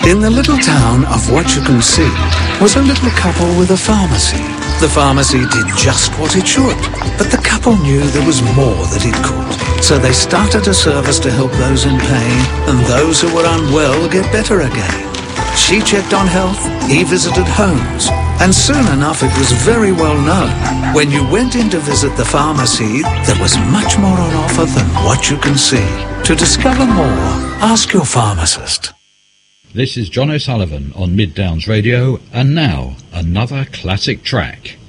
In the little town of What You Can See was a little couple with a pharmacy. The pharmacy did just what it should, but the couple knew there was more that it could. So they started a service to help those in pain and those who were unwell get better again. She checked on health, he visited homes, and soon enough it was very well known. When you went in to visit the pharmacy, there was much more on offer than What You Can See. To discover more, ask your pharmacist. This is John O'Sullivan on Mid Downs Radio, and now another classic track.